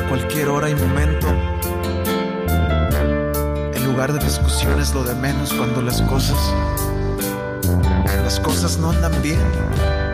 a cualquier hora y momento. El lugar de discusión es lo de menos cuando las cosas no andan bien.